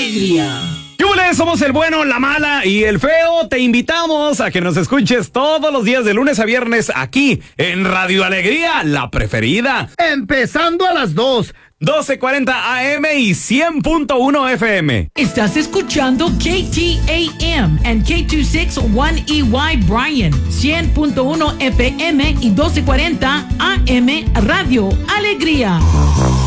Alegría. ¡Yule! Somos el bueno, la mala y el feo. Te invitamos a que nos escuches todos los días de lunes a viernes aquí en Radio Alegría, la preferida. Empezando a las 12:40 AM y 100.1 FM. Estás escuchando KTAM and K261EY Bryan, 100.1 FM y 1240 AM Radio Alegría.